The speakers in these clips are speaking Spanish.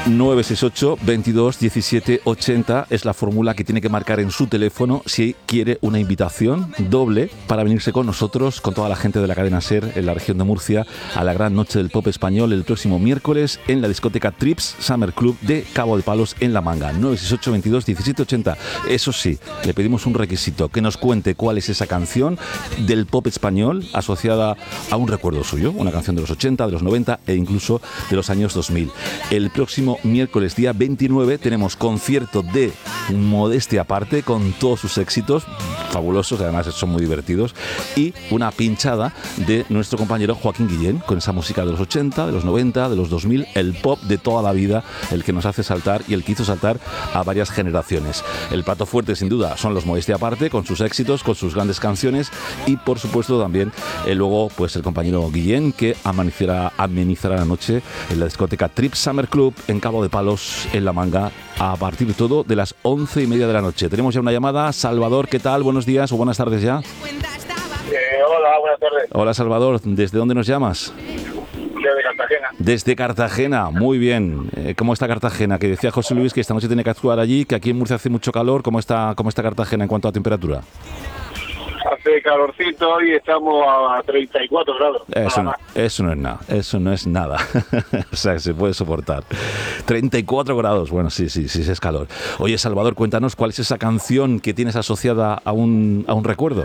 968 22 17 80 es la fórmula que tiene que marcar en su teléfono si quiere una invitación doble para venirse con nosotros, con toda la gente de la cadena SER en la región de Murcia, a la gran noche del pop español el próximo miércoles en la discoteca Trips Summer Club de Cabo de Palos en La Manga. 968 22 17 80. Eso sí, le pedimos un requisito, que nos cuente cuál es esa canción del pop español asociada a un recuerdo suyo, una canción de los 80, de los 90 e incluso de los años 2000. El próximo miércoles día 29 tenemos concierto de Modestia Aparte con todos sus éxitos fabulosos, además son muy divertidos, y una pinchada de nuestro compañero Joaquín Guillén con esa música de los 80, de los 90, de los 2000, el pop de toda la vida, el que nos hace saltar y el que hizo saltar a varias generaciones. El plato fuerte sin duda son los Modestia Aparte con sus éxitos, con sus grandes canciones y por supuesto también luego pues el compañero Guillén que amenizará la noche en la discoteca Trips Summer Club en Cabo de Palos en La Manga a partir de todo de las 11:30 de la noche. Tenemos ya una llamada. Salvador, ¿qué tal? Buenos días o buenas tardes ya. Hola, buenas tardes. Hola Salvador, ¿desde dónde nos llamas? Desde Cartagena. Desde Cartagena, muy bien. ¿Cómo está Cartagena? Que decía José Luis que esta noche tiene que actuar allí, que aquí en Murcia hace mucho calor. ¿Cómo está Cartagena en cuanto a temperatura? Hace calorcito y estamos a 34 grados. Eso no es nada. O sea, se puede soportar. 34 grados, bueno, sí, es calor. Oye, Salvador, cuéntanos cuál es esa canción que tienes asociada a un recuerdo.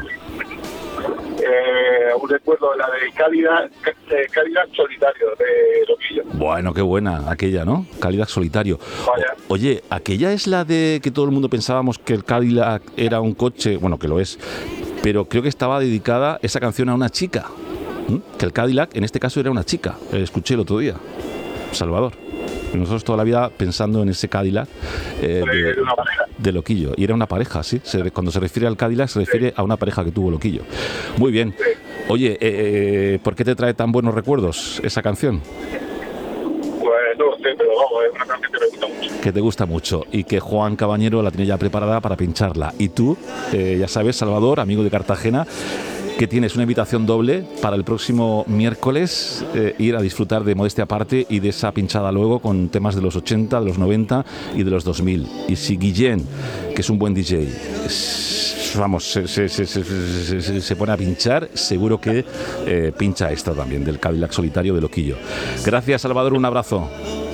Un recuerdo de la de Cadillac Solitario, de Loquillo. Bueno, qué buena aquella, ¿no? Cadillac Solitario. Vaya. Oye, aquella es la de que todo el mundo pensábamos que el Cadillac era un coche, bueno, que lo es, pero creo que estaba dedicada esa canción a una chica. Que el Cadillac, en este caso, era una chica. Escuché el otro día. Salvador. Nosotros toda la vida pensando en ese Cadillac de Loquillo. Y era una pareja, ¿sí? Cuando se refiere al Cadillac se refiere a una pareja que tuvo Loquillo. Muy bien. Oye, ¿por qué te trae tan buenos recuerdos esa canción? Pues no sé, pero vamos, es una canción que me gusta mucho. Que te gusta mucho y que Juan Cabañero la tiene ya preparada para pincharla. Y tú, ya sabes, Salvador, amigo de Cartagena, que tienes una invitación doble para el próximo miércoles, ir a disfrutar de Modestia Aparte y de esa pinchada luego con temas de los 80, de los 90 y de los 2000. Y si Guillén, que es un buen DJ, vamos, se pone a pinchar, seguro que pincha esta también, del Cadillac Solitario de Loquillo. Gracias, Salvador, un abrazo.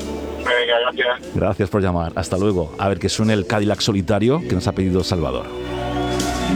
Venga, gracias. Gracias por llamar. Hasta luego. A ver que suene el Cadillac Solitario que nos ha pedido Salvador.